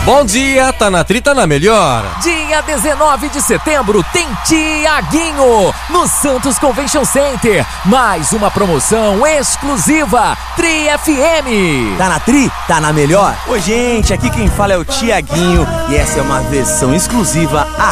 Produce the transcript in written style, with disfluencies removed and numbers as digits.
Bom dia, tá na Tri, tá na melhor. Dia 19 de setembro tem Tiaguinho no Santos Convention Center. Mais uma promoção exclusiva Tri FM. Tá na Tri, tá na melhor. Oi gente, aqui quem fala é o Tiaguinho e essa é uma versão exclusiva